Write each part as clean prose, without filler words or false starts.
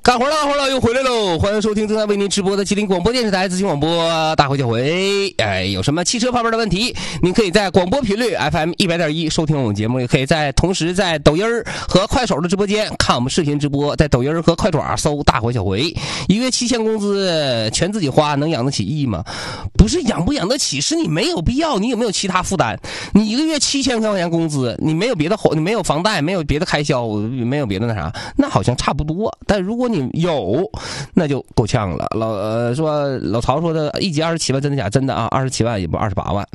干活了，又回来喽！欢迎收听正在为您直播的吉林广播电视台资讯广播大会教回。有什么汽车方面的问题，您可以在广播频率 FM 100.1收听我们节目，也可以同时在抖音和快手的直播间看我们视频直播，在抖音和快爪搜大会小回。一个月7000工资全自己花，能养得起亿吗？不是养不养得起，是你没有必要，你有没有其他负担？你一个月7000块钱工资，你没有别的，你没有房贷，没有别的开销，没有别的那啥，那好像差不多。但如果你有，那就够呛了。老曹说的一节27万，真的假？真的啊，27万也不28万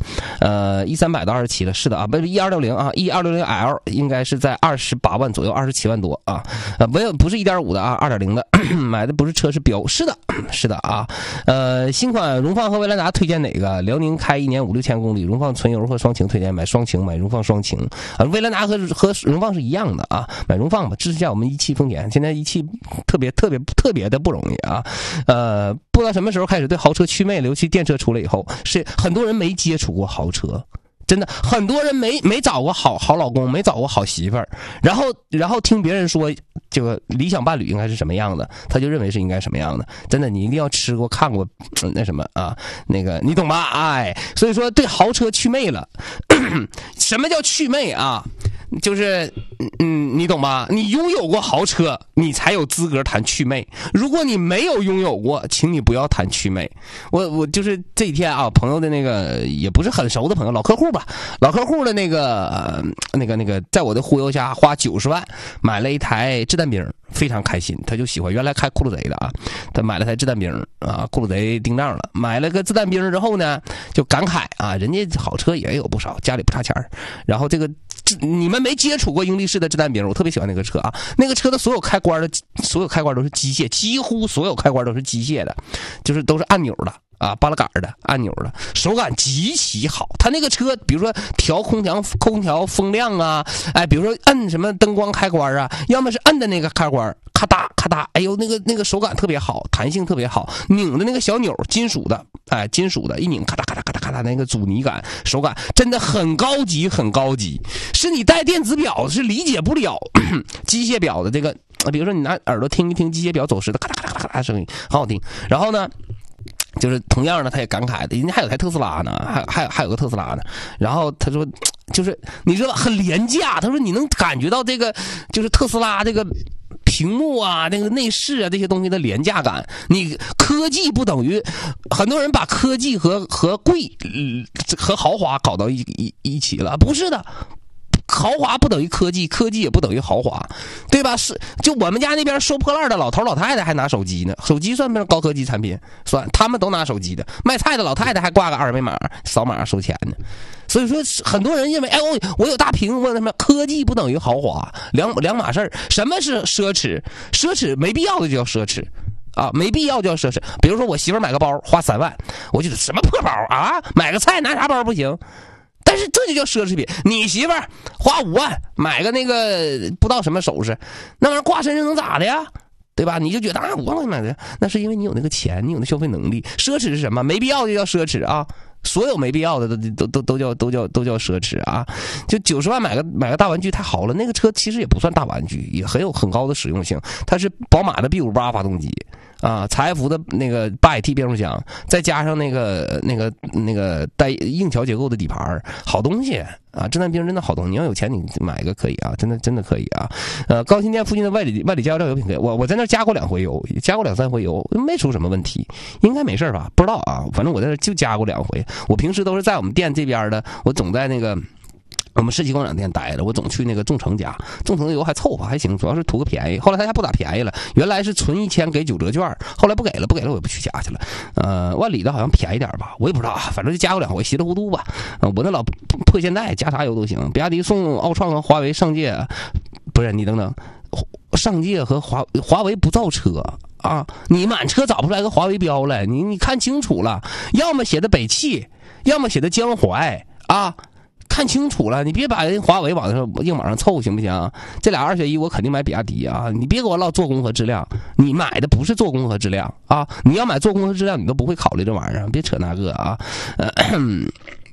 ，1300到27了，是的啊，不是1260啊，1260L 应该是在28万左右，27万多啊，不是1.5的啊，2.0的，买的不是车是标，是的啊，新款荣放和威兰达推荐哪个？辽宁开1年5、6千公里，荣放纯油和双擎推荐买双擎，买荣放双擎啊，威兰达和荣放是一样的啊，买荣放吧，支持一下我们一汽丰田，现在一汽特别的不容易啊，不知道什么时候开始对豪车祛魅了，尤其电车出来以后，是很多人没接触过豪车。真的很多人没找过好老公，没找过好媳妇儿，然后听别人说这个理想伴侣应该是什么样的，他就认为是应该什么样的。真的，你一定要吃过看过那什么啊，那个你懂吧？哎，所以说对豪车祛魅了。什么叫祛魅啊？就是你懂吧？你拥有过豪车，你才有资格谈祛魅。如果你没有拥有过，请你不要谈祛魅。我就是这几天啊，朋友的那个也不是很熟的朋友，老客户吧，老客户的那个，在我的忽悠下，花90万买了一台掷弹兵，非常开心。他就喜欢，原来开酷路贼的啊，他买了台掷弹兵啊，酷路贼盯账了，买了个掷弹兵之后呢，就感慨啊，人家好车也有不少，家里不差钱。然后你们没接触过英力士的掷弹兵，我特别喜欢那个车啊，那个车的所有开关都是机械，几乎所有开关都是机械的，就是都是按钮的啊，扒拉杆的按钮的，手感极其好。他那个车比如说调空调风量啊，比如说摁什么灯光开关啊，要么是摁的那个开关咔嗒咔嗒，哎呦那个手感特别好，弹性特别好，拧的那个小钮金属的一拧咔嗒咔嗒咔嗒咔嗒，那个阻尼感手感真的很高级很高级，是你带电子表是理解不了机械表的这个，比如说你拿耳朵听一听机械表走时的咔嗒咔嗒咔嗒声音很好听。然后呢就是同样的，他也感慨的，人家还有台特斯拉呢，还有个特斯拉呢。然后他说，就是你知道很廉价，他说你能感觉到这个就是特斯拉这个屏幕啊，那个内饰啊这些东西的廉价感。你科技不等于，很多人把科技和贵和豪华搞到一起了，不是的。豪华不等于科技，科技也不等于豪华，对吧？就我们家那边收破烂的老头老太太还拿手机呢，手机算不算高科技产品？算，他们都拿手机的。卖菜的老太太还挂个二维码，扫码收钱呢。所以说，很多人认为，我有大屏，问什么？科技不等于豪华，两码事儿。什么是奢侈？奢侈没必要的就叫奢侈。啊，没必要就要奢侈。比如说我媳妇买个包花3万，我觉得什么破包啊？买个菜拿啥包不行？但是这就叫奢侈品。你媳妇儿花5万买个那个不知道什么首饰，那玩意儿挂身上能咋的呀？对吧？你就觉得5万块钱买的，那是因为你有那个钱，你有那消费能力。奢侈是什么？没必要就叫奢侈啊！所有没必要的都叫奢侈啊！就90万买个大玩具太好了，那个车其实也不算大玩具，也很高的实用性。它是宝马的 B58发动机啊，采孚的那个8AT 变速箱，再加上那个带硬桥结构的底盘，好东西啊！掷弹兵真的好东西，你要有钱你买一个可以啊，真的可以啊！高新店附近的万里加油站油品可以，我在那加过2回油，加过2-3回油，没出什么问题，应该没事吧？不知道啊，反正我在那就加过2回。我平时都是在我们店这边的，我总在那个我们世纪广场店待着，我总去那个众诚家，众诚的油还凑合还行，主要是图个便宜。后来他家不咋便宜了，原来是存1000给9折券，后来不给了我也不去加去了。万里的好像便宜点吧，我也不知道，反正就加过2回，稀里糊涂吧。我那老破现代加啥油都行，比亚迪送奥创和华为上界，不是你等等，上界和华为不造车。啊，你满车找不出来个华为标来，你看清楚了，要么写的北汽，要么写的江淮啊，看清楚了，你别把人华为往硬往上凑，行不行？这俩2选1，我肯定买比亚迪啊！你别给我唠做工和质量，你买的不是做工和质量啊！你要买做工和质量，你都不会考虑这玩意儿，别扯那个啊。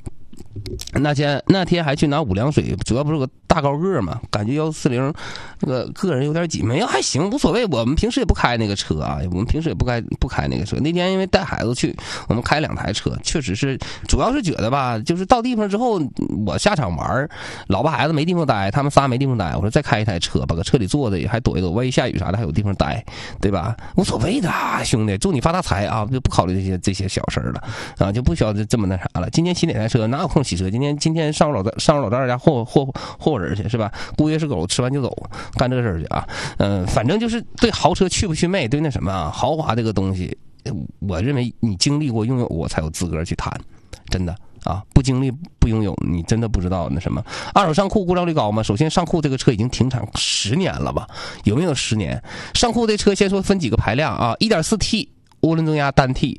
那天还去拿五粮水，主要不是个大高个嘛，感觉140个人有点挤，没有还行，无所谓。我们平时也不开那个车啊，我们平时也不开那个车。那天因为带孩子去，我们开2台车，确实是，主要是觉得吧，就是到地方之后，我下场玩，老婆孩子没地方待，他们仨没地方待，我说再开一台车，把个车里坐的也还躲一躲，万一下雨啥的还有地方待，对吧？无所谓的啊，兄弟，祝你发大财啊，就不考虑这些小事了啊，就不需要这么那啥了。今天骑哪台车？哪有空洗车？今天上我老丈人家霍人去是吧？姑爷是狗，吃完就走，干这个事儿去啊。反正就是对豪车去不去魅，对那什么啊，豪华这个东西，我认为你经历过拥有过才有资格去谈，真的啊，不经历不拥有，你真的不知道那什么。二手上库故障率高吗？首先上库这个车已经停产10年了吧？有没有10年？上库这车先说分几个排量啊 1.4T。涡轮增压单 T，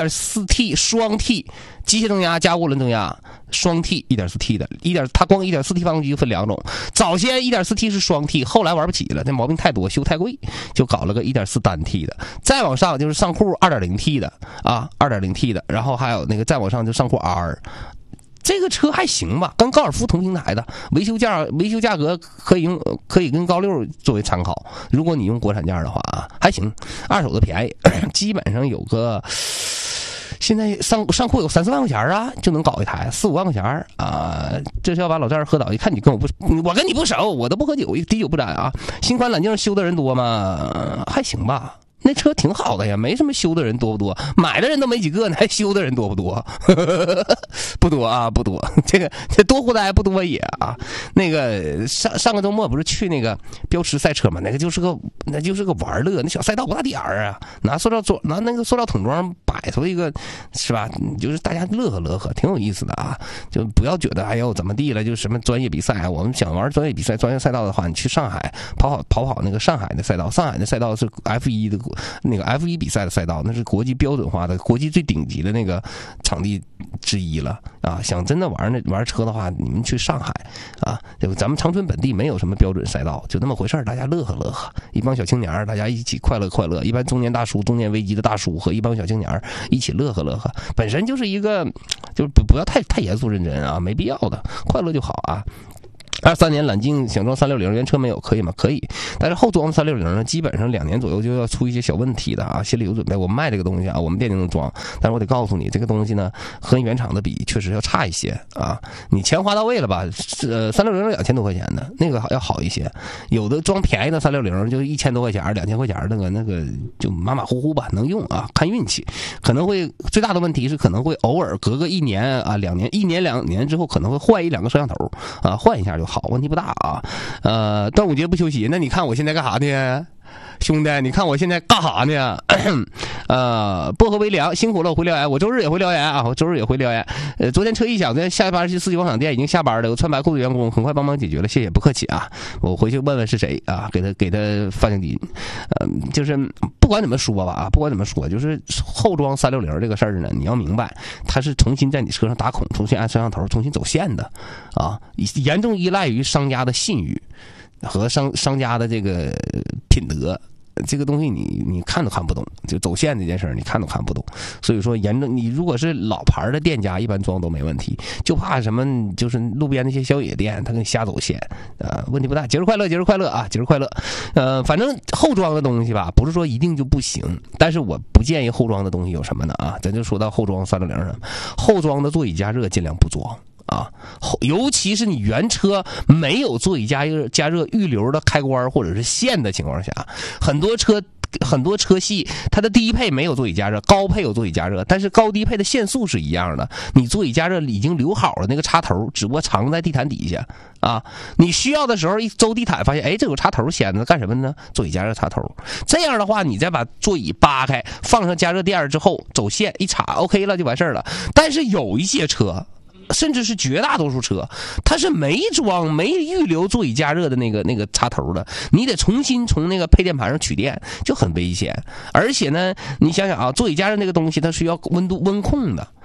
1.4T 双 T， 机械增压加涡轮增压双 T， 1.4T 的它光 1.4T 发动机就分2种，早先 1.4T 是双 T， 后来玩不起了，这毛病太多，修太贵，就搞了个 1.4 单 T 的。再往上就是上库 2.0T 的啊 2.0T 的，然后还有那个再往上就上库 R。这个车还行吧，跟高尔夫同平台的，维修价格可以跟高六作为参考。如果你用国产件的话啊，还行，二手的便宜，基本上有个现在上库有3-4万块钱啊，就能搞一台4-5万块钱啊。这是要把老丈人喝倒，一看我跟你不熟，我都不喝酒，滴酒不沾啊。新款揽境修的人多吗？还行吧。那车挺好的呀，没什么修的人多不多？买的人都没几个呢，还修的人多不多？不多啊，不多。这多户呆不多也啊。那个上个周末不是去那个标驰赛车嘛？那就是个玩乐，那小赛道不大点儿啊，拿那个塑料桶装摆出一个，是吧？就是大家乐呵，挺有意思的啊。就不要觉得哎呦怎么地了，就什么专业比赛啊。我们想玩专业比赛、专业赛道的话，你去上海跑那个上海的赛道，上海的赛道是 F1 的。那个 F1 比赛的赛道，那是国际标准化的、国际最顶级的那个场地之一了啊！想真的玩车的话，你们去上海啊！咱们长春本地没有什么标准赛道，就那么回事儿，大家乐呵，一帮小青年大家一起快乐，一般中年大叔、中年危机的大叔和一帮小青年一起乐呵，本身就是一个，就是不要太严肃认真啊，没必要的，快乐就好啊。23年揽境想装360，原车没有可以吗？可以，但是后装360呢，基本上2年左右就要出一些小问题的啊，心里有准备。我们卖这个东西啊，我们店就能装，但是我得告诉你，这个东西呢和原厂的比确实要差一些啊。你钱花到位了吧？3602000多块钱的那个要好一些，有的装便宜的360就1000多块钱、2000块钱那个就马马虎虎吧，能用啊，看运气。可能会最大的问题是可能会偶尔隔个1年啊2年，1年2年之后可能会换1-2个摄像头啊，换一下就好，问题不大啊。端午节不休息，那你看我现在干啥呢？兄弟，你看我现在干啥呢？薄荷微凉，辛苦了，我回辽源，我周日也回辽源啊，昨天车一响，昨天下班去四季广场店已经下班了，我穿白裤子员工很快帮忙解决了，谢谢，不客气啊。我回去问问是谁啊，给他发奖金。就是不管怎么说吧啊，就是后装360这个事儿呢，你要明白，它是重新在你车上打孔，重新安摄像头，重新走线的啊，严重依赖于商家的信誉和商家的这个品德，这个东西你看都看不懂，就走线这件事儿你看都看不懂。所以说你如果是老牌的店家，一般装都没问题，就怕什么就是路边那些小野店他给你瞎走线问题不大。节日快乐啊，节日快乐。反正后装的东西吧，不是说一定就不行，但是我不建议后装的东西有什么呢啊？咱就说到后装360上，后装的座椅加热尽量不装啊，尤其是你原车没有座椅加热预留的开关或者是线的情况下，很多车系它的低配没有座椅加热，高配有座椅加热，但是高低配的限速是一样的，你座椅加热已经留好了那个插头，只不过藏在地毯底下啊，你需要的时候一周地毯发现，哎，这有插头显着干什么呢？座椅加热插头。这样的话你再把座椅扒开，放上加热垫之后走线一插 OK 了就完事儿了。但是有一些车甚至是绝大多数车，它是没预留座椅加热的那个插头的，你得重新从那个配电盘上取电，就很危险。而且呢，你想想啊，座椅加热那个东西它需要温控的，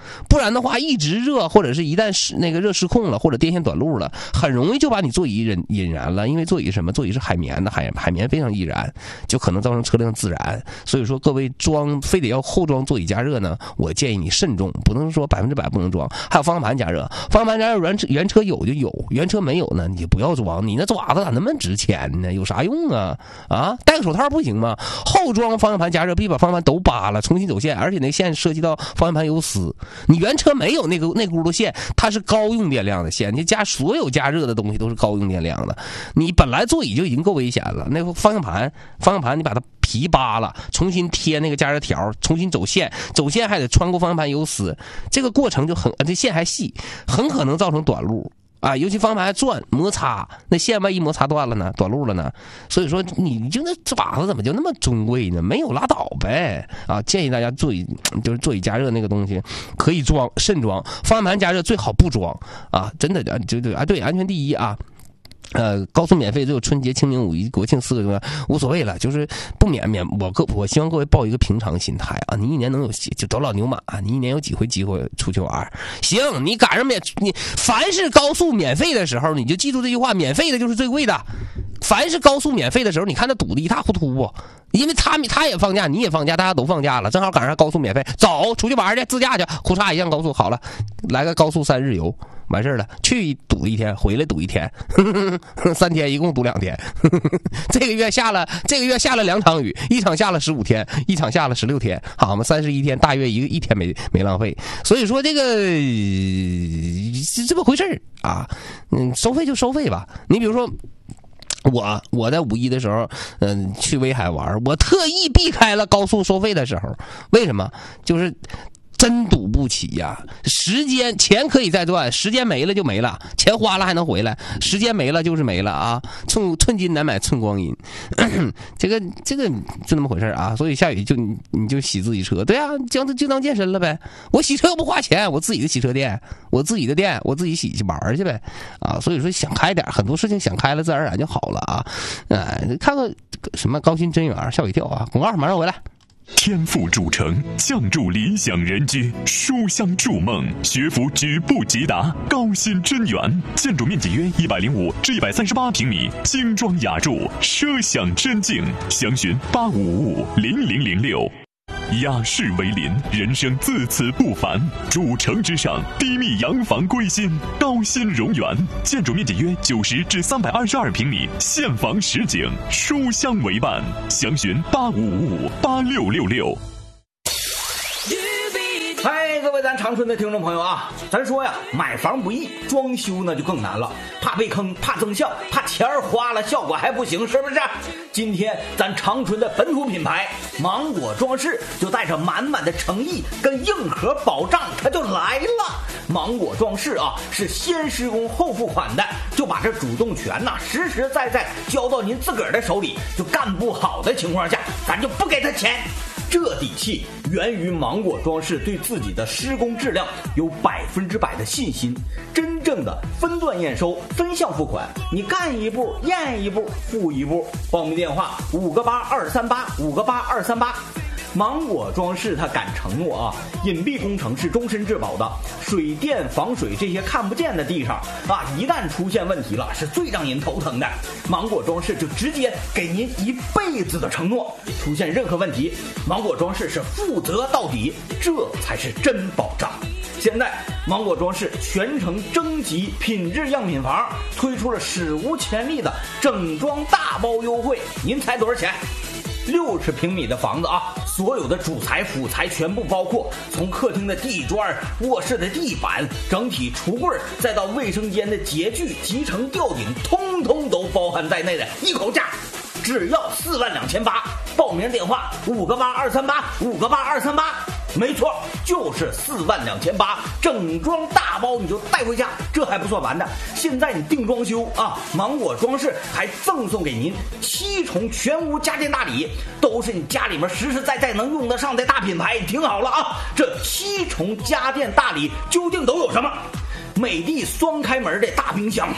不然的话一直热，或者是一旦那个热失控了，或者电线短路了，很容易就把你座椅引燃了。因为座椅是什么？座椅是海绵的，海绵非常易燃，就可能造成车辆自燃。所以说各位非得要后装座椅加热呢，我建议你慎重，不能说100%不能装。还有方向盘加热，方向盘加热原车有就有，原车没有呢你就不要装。你那爪子咋那么值钱呢？有啥用啊？戴个手套不行吗？后装方向盘加热必把方向盘都扒了，重新走线，而且那线涉及到方向盘油丝。你原车没有那轱辘线，它是高用电量的线，你所有加热的东西都是高用电量的。你本来座椅就已经够危险了，那个方向盘你把它皮扒了，重新贴那个加热条，重新走线还得穿过方向盘油丝，这个过程就这线还细，很可能造成短路。尤其方向盘还转摩擦，那线万一摩擦断了呢，短路了呢？所以说你就那爪子怎么就那么珍贵呢？没有拉倒呗！建议大家座椅加热那个东西可以装，慎装。方向盘加热最好不装真的对，安全第一啊！高速免费，只有春节、清明、五一、国庆4个钟无所谓了，就是不免。我希望各位抱一个平常心态你一年能有就都老牛马，你一年有几回机会出去玩？行，你赶上你凡是高速免费的时候，你就记住这句话：免费的就是最贵的。凡是高速免费的时候，你看他堵得一塌糊涂不？因为他也放假，你也放假，大家都放假了，正好赶上高速免费，走出去玩去，自驾去，呼嚓一上高速，好了，来个高速3日游。完事了，去堵1天，回来堵1天，3天，一共堵2天。这个月下了2场雨，一场下了15天，一场下了16天，好嘛，31天，大约一天没浪费。所以说这个是这么回事收费就收费吧。你比如说我在5·1的时候，去威海玩，我特意避开了高速收费的时候，为什么？就是真堵不起呀！钱可以再赚，时间没了就没了，钱花了还能回来，时间没了就是没了寸金难买寸光阴，这个就那么回事所以下雨你就洗自己车，对就当健身了呗。我洗车又不花钱，我自己的洗车店，我自己的店，我自己洗去玩去呗所以说想开点，很多事情想开了，自然而然就好了看看什么高新真源，吓我一跳广告马上回来。 天赋主城，相助理想人居，书香筑梦，学府举步即达。高新真源，建筑面积约105至138平米，精装雅筑，奢享真境。详询85550006。雅士为邻，人生自此不凡。主城之上，低密洋房归心，高新荣源，建筑面积约90至322平米，现房实景，书香为伴。详询85558666。 嗨，各位咱长春的听众朋友咱说呀，买房不易，装修呢就更难了，怕被坑，怕增效，怕钱花了效果还不行，是不是？今天咱长春的本土品牌芒果装饰就带着满满的诚意跟硬核保障，它就来了。芒果装饰是先施工后付款的，就把这主动权实实在在交到您自个儿的手里，就干不好的情况下，咱就不给他钱。这底气源于芒果装饰对自己的施工质量有100%的信心，真正的分段验收，分项付款，你干一步验一步付一步。报名电话58238，58238。芒果装饰它敢承诺隐蔽工程是终身质保的，水电防水这些看不见的地上一旦出现问题了，是最让您头疼的。芒果装饰就直接给您1辈子的承诺，出现任何问题，芒果装饰是负责到底，这才是真保障。现在芒果装饰全程征集品质样品房，推出了史无前例的整装大包优惠，您猜多少钱？60平米的房子所有的主材辅材全部包括，从客厅的地砖、卧室的地板、整体橱柜，再到卫生间的洁具、集成吊顶，通通都包含在内的一口价，只要42800。报名电话58238，58238。没错，就是42800，整装大包你就带回家，这还不算完的。现在你订装修芒果装饰还赠送给您7重全屋家电大礼，都是你家里面实实在在能用得上的大品牌。听好了这7重家电大礼究竟都有什么？美的双开门的大冰箱，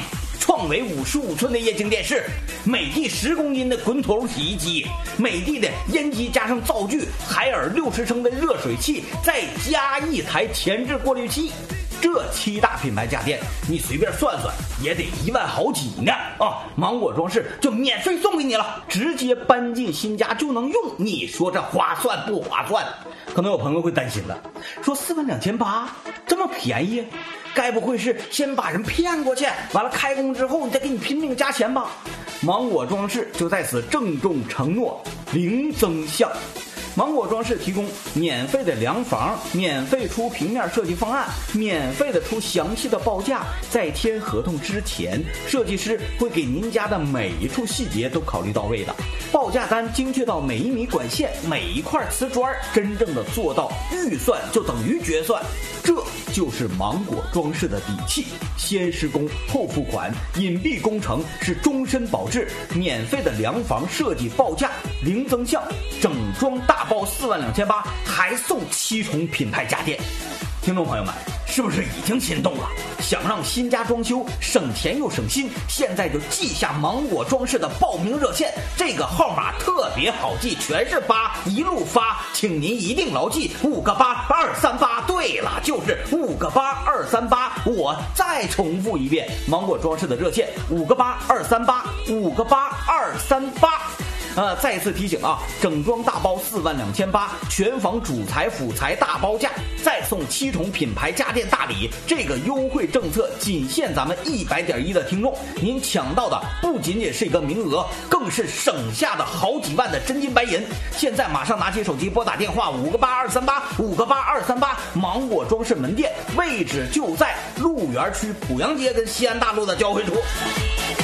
创维55寸的液晶电视，美的10公斤的滚筒洗衣机，美的的烟机加上灶具，海尔60升的热水器，再加一台前置过滤器。这7大品牌家电，你随便算算也得1万好几呢啊！芒果装饰就免税送给你了，直接搬进新家就能用，你说这划算不划算？可能有朋友会担心了，说42800这么便宜，该不会是先把人骗过去，完了开工之后你再给你拼命加钱吧？芒果装饰就在此郑重承诺，零增项。芒果装饰提供免费的量房，免费出平面设计方案，免费的出详细的报价。在签合同之前，设计师会给您家的每一处细节都考虑到位的，报价单精确到每1米管线、每一块瓷砖，真正的做到预算就等于决算。这就是芒果装饰的底气，先施工后付款，隐蔽工程是终身保质，免费的量房设计报价零增项，整装大包42800，还送7重品牌家电。听众朋友们，是不是已经心动了？想让新家装修省钱又省心，现在就记下芒果装饰的报名热线，这个号码特别好记，全是8，一路发，请您一定牢记5个8，238。对了，就是5个8，238。我再重复一遍，芒果装饰的热线5个8，238，5个8，238。再次提醒啊，整装大包42800，全房主材辅材大包价，再送7重品牌家电大礼。这个优惠政策仅限咱们100.1的听众，您抢到的不仅仅是一个名额，更是省下的好几万的真金白银。现在马上拿起手机拨打电话5个8，238，5个8，238，芒果装饰门店，位置就在鹿园区濮阳街跟西安大路的交汇处。